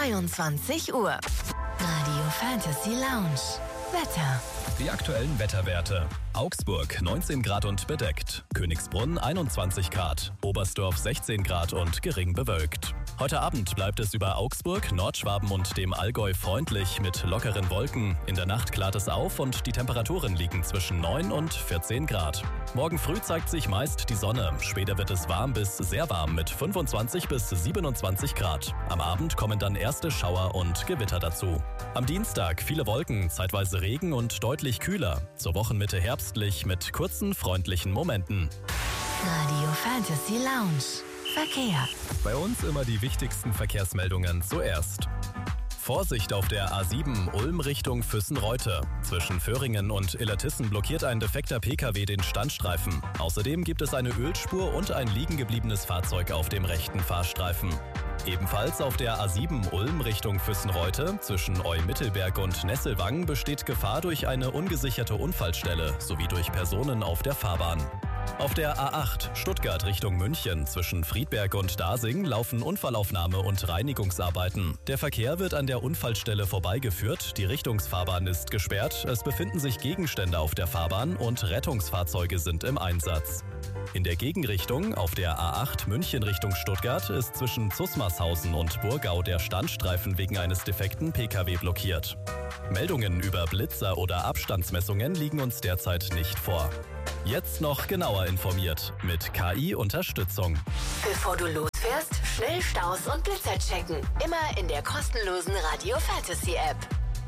22 Uhr. Radio Fantasy Lounge. Wetter. Die aktuellen Wetterwerte. Augsburg 19 Grad und bedeckt. Königsbrunn 21 Grad. Oberstdorf 16 Grad und gering bewölkt. Heute Abend bleibt es über Augsburg, Nordschwaben und dem Allgäu freundlich mit lockeren Wolken. In der Nacht klart es auf und die Temperaturen liegen zwischen 9 und 14 Grad. Morgen früh zeigt sich meist die Sonne. Später wird es warm bis sehr warm mit 25 bis 27 Grad. Am Abend kommen dann erste Schauer und Gewitter dazu. Am Dienstag viele Wolken, zeitweise Regen und deutlich kühler. Zur Wochenmitte herbstlich mit kurzen, freundlichen Momenten. Radio Fantasy Lounge. Verkehr. Bei uns immer die wichtigsten Verkehrsmeldungen zuerst. Vorsicht auf der A7 Ulm Richtung Füssen-Reute. Zwischen Föhringen und Illertissen blockiert ein defekter Pkw den Standstreifen. Außerdem gibt es eine Ölspur und ein liegengebliebenes Fahrzeug auf dem rechten Fahrstreifen. Ebenfalls auf der A7 Ulm Richtung Füssen-Reute zwischen Eu-Mittelberg und Nesselwang besteht Gefahr durch eine ungesicherte Unfallstelle sowie durch Personen auf der Fahrbahn. Auf der A8 Stuttgart Richtung München zwischen Friedberg und Dasing laufen Unfallaufnahme und Reinigungsarbeiten. Der Verkehr wird an der Unfallstelle vorbeigeführt, die Richtungsfahrbahn ist gesperrt, es befinden sich Gegenstände auf der Fahrbahn und Rettungsfahrzeuge sind im Einsatz. In der Gegenrichtung auf der A8 München Richtung Stuttgart ist zwischen Zusmarshausen und Burgau der Standstreifen wegen eines defekten Pkw blockiert. Meldungen über Blitzer oder Abstandsmessungen liegen uns derzeit nicht vor. Jetzt noch genauer informiert mit KI-Unterstützung. Bevor du losfährst, schnell Staus und Blitzer checken. Immer in der kostenlosen Radio Fantasy App.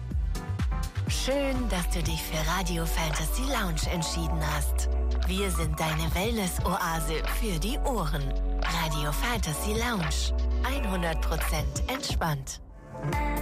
Schön, dass du dich für Radio Fantasy Lounge entschieden hast. Wir sind deine Wellness-Oase für die Ohren. Radio Fantasy Lounge. 100% entspannt.